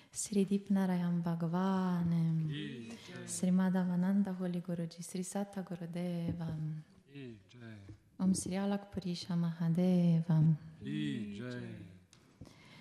Sri Dipnarayam Bhagavan, Sri Madhavananda Holy Guruji, Sri Satta Gurudeva, Om Sri Alakpurisha Mahadeva.